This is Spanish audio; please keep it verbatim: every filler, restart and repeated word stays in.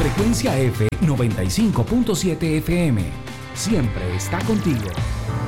Frecuencia F noventa y cinco punto siete F M. Siempre está contigo.